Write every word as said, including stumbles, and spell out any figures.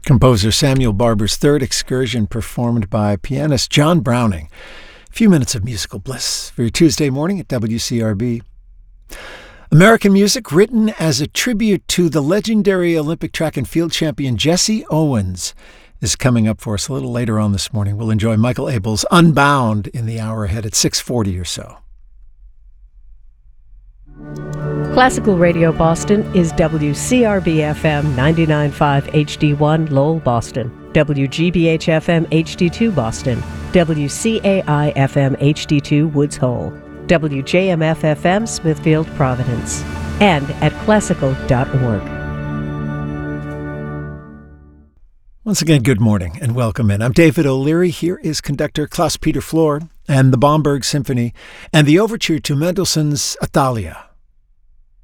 Composer Samuel Barber's third excursion performed by pianist John Browning. A few minutes of musical bliss for your Tuesday morning at W C R B. American music written as a tribute to the legendary Olympic track and field champion Jesse Owens is coming up for us a little later on this morning. We'll enjoy Michael Abel's Unbound in the hour ahead at six forty or so. Classical Radio Boston is W C R B F M ninety-nine point five H D one Lowell, Boston, W G B H F M H D two Boston, W C A I F M H D two Woods Hole, W J M F F M Smithfield, Providence, and at classical dot org. Once again, good morning and welcome in. I'm David O'Leary. Here is conductor Klaus-Peter Flohr and the Bomberg Symphony and the overture to Mendelssohn's Athalia.